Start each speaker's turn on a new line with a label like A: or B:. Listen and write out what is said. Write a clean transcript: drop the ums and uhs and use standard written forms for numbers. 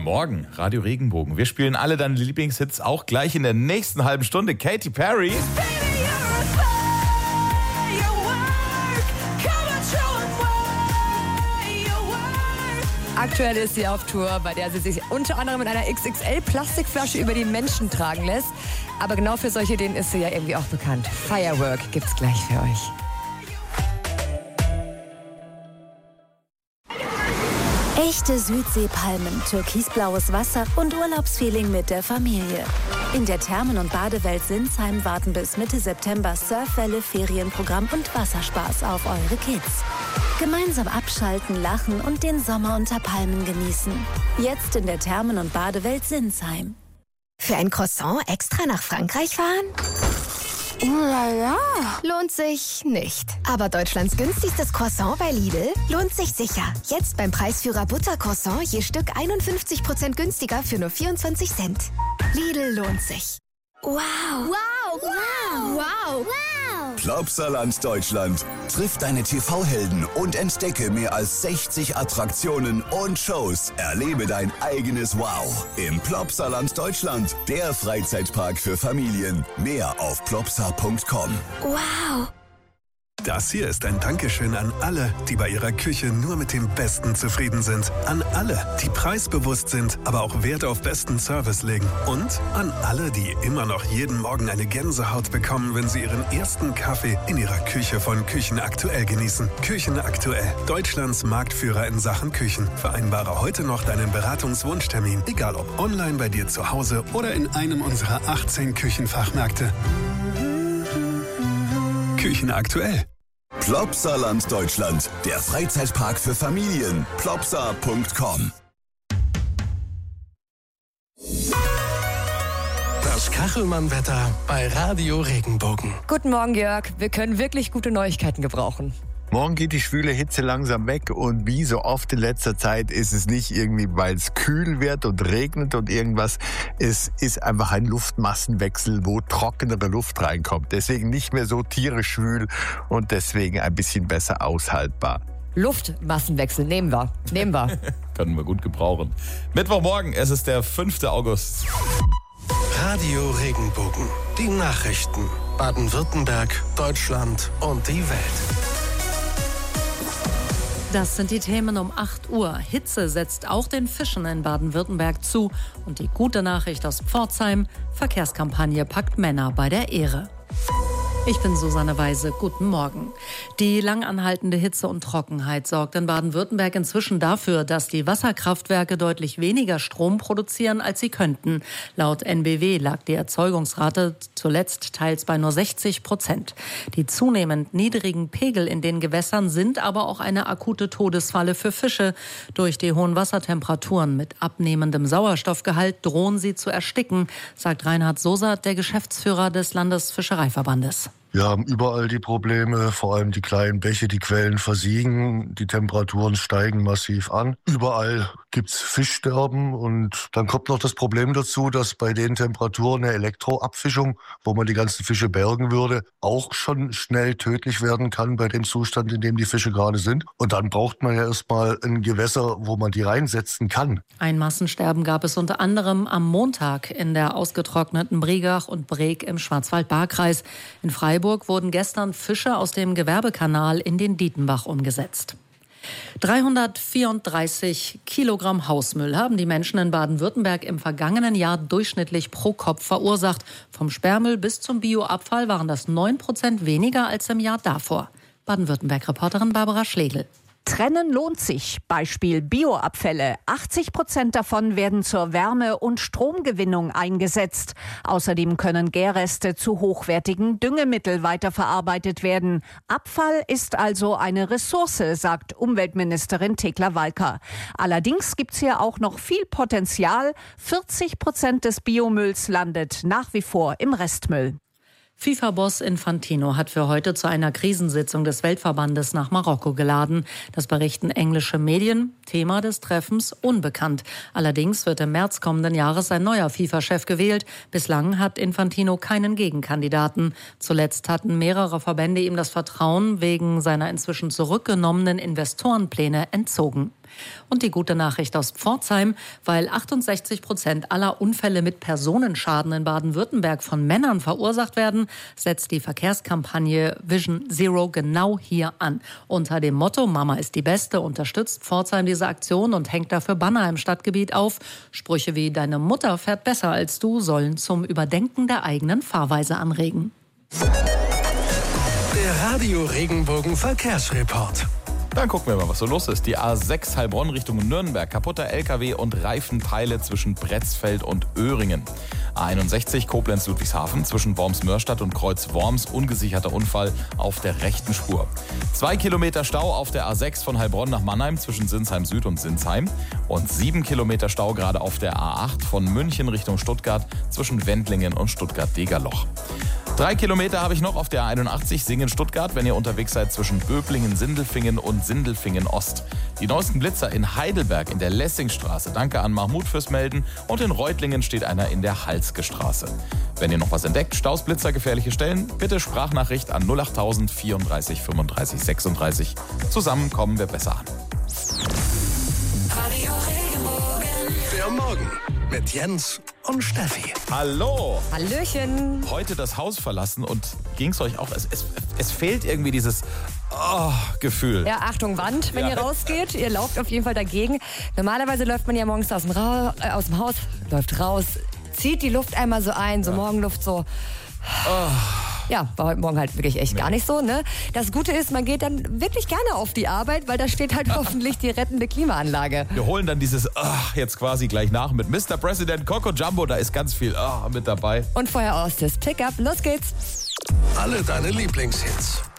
A: Morgen, Radio Regenbogen. Wir spielen alle deine Lieblingshits auch gleich in der nächsten halben Stunde. Katy Perry.
B: Aktuell ist sie auf Tour, bei der sie sich unter anderem mit einer XXL-Plastikflasche über die Menschen tragen lässt. Aber genau für solche Ideen ist sie ja irgendwie auch bekannt. Firework gibt's gleich für euch.
C: Echte Südseepalmen, türkisblaues Wasser und Urlaubsfeeling mit der Familie. In der Thermen- und Badewelt Sinsheim warten bis Mitte September Surfwelle, Ferienprogramm und Wasserspaß auf eure Kids. Gemeinsam abschalten, lachen und den Sommer unter Palmen genießen. Jetzt in der Thermen- und Badewelt Sinsheim.
D: Für ein Croissant extra nach Frankreich fahren?
C: Ja.
D: Lohnt sich nicht. Aber Deutschlands günstigstes Croissant bei Lidl lohnt sich sicher. Jetzt beim Preisführer Buttercroissant je Stück 51% günstiger für nur 24 Cent. Lidl lohnt sich.
C: Wow.
D: Wow. Wow. Wow.
E: Plopsaland Deutschland. Triff deine TV-Helden und entdecke mehr als 60 Attraktionen und Shows. Erlebe dein eigenes Wow im Plopsaland Deutschland. Der Freizeitpark für Familien. Mehr auf plopsa.com.
C: Wow.
F: Das hier ist ein Dankeschön an alle, die bei ihrer Küche nur mit dem Besten zufrieden sind. An alle, die preisbewusst sind, aber auch Wert auf besten Service legen. Und an alle, die immer noch jeden Morgen eine Gänsehaut bekommen, wenn sie ihren ersten Kaffee in ihrer Küche von Küchen Aktuell genießen. Küchen Aktuell, Deutschlands Marktführer in Sachen Küchen. Vereinbare heute noch deinen Beratungswunschtermin, egal ob online bei dir zu Hause oder in einem unserer 18 Küchenfachmärkte. Küchen Aktuell.
E: Plopsaland Deutschland. Der Freizeitpark für Familien. plopsa.com.
G: Das Kachelmann-Wetter bei Radio Regenbogen.
B: Guten Morgen, Jörg. Wir können wirklich gute Neuigkeiten gebrauchen.
H: Morgen geht die schwüle Hitze langsam weg und wie so oft in letzter Zeit ist es nicht irgendwie, weil es kühl wird und regnet und irgendwas. Es ist einfach ein Luftmassenwechsel, wo trockenere Luft reinkommt. Deswegen nicht mehr so tierisch schwül und deswegen ein bisschen besser aushaltbar.
B: Luftmassenwechsel, nehmen wir.
A: Können wir gut gebrauchen. Mittwochmorgen, es ist der 5. August.
G: Radio Regenbogen. Die Nachrichten. Baden-Württemberg, Deutschland und die Welt.
I: Das sind die Themen um 8 Uhr. Hitze setzt auch den Fischen in Baden-Württemberg zu. Und die gute Nachricht aus Pforzheim: Verkehrskampagne packt Männer bei der Ehre. Ich bin Susanne Weise. Guten Morgen. Die langanhaltende Hitze und Trockenheit sorgt in Baden-Württemberg inzwischen dafür, dass die Wasserkraftwerke deutlich weniger Strom produzieren, als sie könnten. Laut NBW lag die Erzeugungsrate zuletzt teils bei nur 60%. Die zunehmend niedrigen Pegel in den Gewässern sind aber auch eine akute Todesfalle für Fische. Durch die hohen Wassertemperaturen mit abnehmendem Sauerstoffgehalt drohen sie zu ersticken, sagt Reinhard Sosat, der Geschäftsführer des Landesfischereiverbandes.
J: Wir haben überall die Probleme, vor allem die kleinen Bäche, die Quellen versiegen, die Temperaturen steigen massiv an. Überall gibt's Fischsterben und dann kommt noch das Problem dazu, dass bei den Temperaturen eine Elektroabfischung, wo man die ganzen Fische bergen würde, auch schon schnell tödlich werden kann bei dem Zustand, in dem die Fische gerade sind. Und dann braucht man ja erstmal ein Gewässer, wo man die reinsetzen kann.
I: Ein Massensterben gab es unter anderem am Montag in der ausgetrockneten Bregach und Breg im Schwarzwald-Baar-Kreis. In Freiburg wurden gestern Fische aus dem Gewerbekanal in den Dietenbach umgesetzt. 334 Kilogramm Hausmüll haben die Menschen in Baden-Württemberg im vergangenen Jahr durchschnittlich pro Kopf verursacht. Vom Sperrmüll bis zum Bioabfall waren das 9% weniger als im Jahr davor. Baden-Württemberg-Reporterin Barbara Schlegel.
K: Trennen lohnt sich. Beispiel Bioabfälle. 80% davon werden zur Wärme- und Stromgewinnung eingesetzt. Außerdem können Gärreste zu hochwertigen Düngemittel weiterverarbeitet werden. Abfall ist also eine Ressource, sagt Umweltministerin Thekla Walker. Allerdings gibt's hier auch noch viel Potenzial. 40% des Biomülls landet nach wie vor im Restmüll.
I: FIFA-Boss Infantino hat für heute zu einer Krisensitzung des Weltverbandes nach Marokko geladen. Das berichten englische Medien. Thema des Treffens unbekannt. Allerdings wird im März kommenden Jahres ein neuer FIFA-Chef gewählt. Bislang hat Infantino keinen Gegenkandidaten. Zuletzt hatten mehrere Verbände ihm das Vertrauen wegen seiner inzwischen zurückgenommenen Investorenpläne entzogen. Und die gute Nachricht aus Pforzheim, weil 68% aller Unfälle mit Personenschaden in Baden-Württemberg von Männern verursacht werden, setzt die Verkehrskampagne Vision Zero genau hier an. Unter dem Motto Mama ist die Beste unterstützt Pforzheim diese Aktion und hängt dafür Banner im Stadtgebiet auf. Sprüche wie Deine Mutter fährt besser als du sollen zum Überdenken der eigenen Fahrweise anregen.
G: Der Radio Regenbogen Verkehrsreport.
A: Dann gucken wir mal, was so los ist. Die A6 Heilbronn Richtung Nürnberg. Kaputter LKW und Reifenteile zwischen Bretzfeld und Öhringen. A61 Koblenz-Ludwigshafen zwischen Worms-Mörstadt und Kreuz-Worms. Ungesicherter Unfall auf der rechten Spur. 2 Kilometer Stau auf der A6 von Heilbronn nach Mannheim zwischen Sinsheim Süd und Sinsheim. Und 7 Kilometer Stau gerade auf der A8 von München Richtung Stuttgart zwischen Wendlingen und Stuttgart-Degerloch. 3 Kilometer habe ich noch auf der A81 Singen-Stuttgart, wenn ihr unterwegs seid zwischen Böblingen-Sindelfingen und Sindelfingen-Ost. Die neuesten Blitzer in Heidelberg in der Lessingstraße. Danke an Mahmoud fürs Melden. Und in Reutlingen steht einer in der Halske Straße. Wenn ihr noch was entdeckt, Staus, Blitzer, gefährliche Stellen, bitte Sprachnachricht an 08000 34 35 36. Zusammen kommen wir besser an.
G: Der Morgen mit Jens und Steffi.
A: Hallo!
B: Hallöchen!
A: Heute das Haus verlassen und ging es euch auch? Es fehlt irgendwie dieses Gefühl.
B: Ja, Achtung, Wand, wenn ihr rausgeht. Ihr lauft auf jeden Fall dagegen. Normalerweise läuft man ja morgens aus dem Haus, läuft raus, zieht die Luft einmal so ein, so Morgenluft so. Ja, war heute Morgen halt wirklich echt gar nicht so, ne? Das Gute ist, man geht dann wirklich gerne auf die Arbeit, weil da steht halt hoffentlich die rettende Klimaanlage.
A: Wir holen dann dieses jetzt quasi gleich nach mit Mr. President Coco Jumbo, da ist ganz viel mit dabei.
B: Und vorher aus das Pickup, los geht's.
G: Alle deine Lieblingshits.